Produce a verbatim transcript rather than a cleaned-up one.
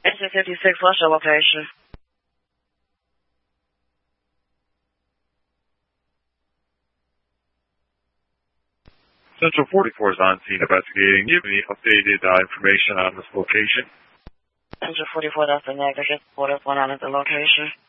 Exit fifty-six, what's your location? Central forty-four is on scene investigating. Do you have any updated uh, information on this location? Central forty-four, that's the negative. What is going on at the location?